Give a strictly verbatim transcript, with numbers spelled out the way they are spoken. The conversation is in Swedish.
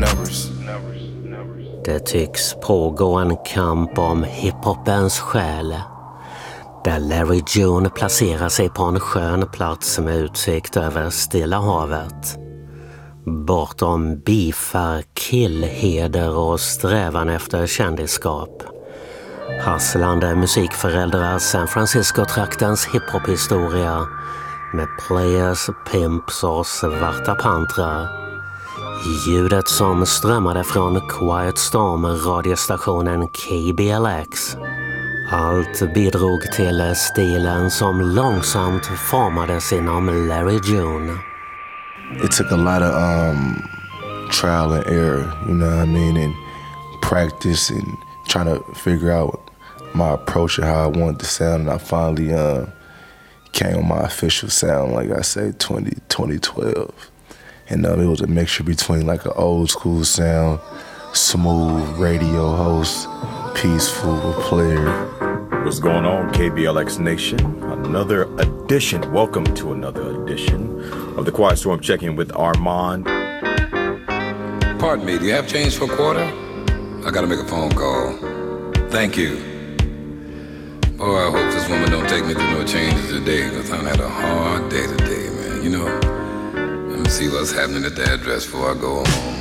Det tycks pågå en kamp om hiphopens själ, där Larry June placerar sig på en skön plats med utsikt över Stilla havet. Bortom beefar, killheder och strävan efter kändisskap. Hasslande musikföräldrar San Francisco-traktens hiphop-historia med players, pimps och svarta pantrar. Ljudet som strömmade från Quiet Storm radiostationen K B L X. Allt bidrog till stilen som långsamt formades inom Larry June. It took a lot of um, trial and error, you know what I mean, and practice and trying to figure out my approach and how I wanted to sound. And I finally uh, came on my official sound, like I say, twenty, twenty twelve. And um, it was a mixture between like an old school sound, smooth radio host, peaceful player. What's going on, K B L X Nation? Another edition. Welcome to another edition of the Quiet Storm Check-In with Armand. Pardon me, do you have change for a quarter? I gotta make a phone call. Thank you. Boy, I hope this woman don't take me through no changes today, because I've had a hard day today, man. You know, let me see what's happening at the address before I go home.